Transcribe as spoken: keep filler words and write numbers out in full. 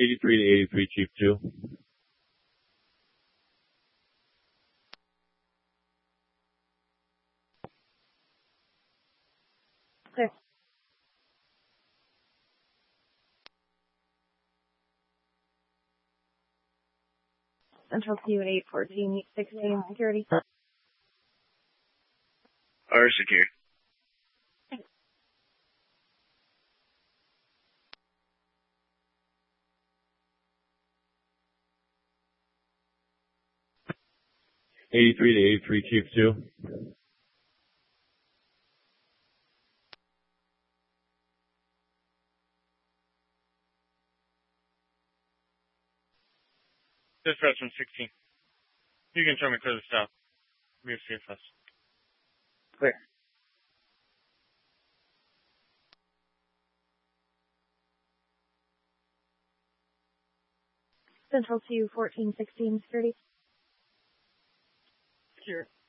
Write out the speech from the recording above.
eighty-three to eighty-three, Chief two. Clear. Central two at eight fourteen, six A M security. Our secure. eighty-three to eighty-three, Chief two. Dispatch from sixteen. You can show me clear the south. We have C F S. Clear. Central two, fourteen sixteen, security. Secure.